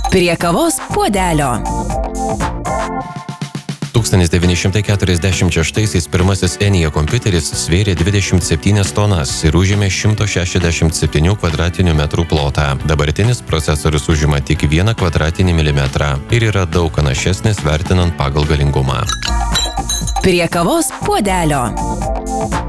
Prie kavos puodelio. 1946-aisiais pirmasis ENIAC kompiuteris svėrė 27 tonas ir užėmė 167 kvadratinių metrų plotą. Dabartinis procesorius užima tik 1 kvadratinį milimetrą ir yra daug panašesnis vertinant pagal galingumą. Prie kavos puodelio.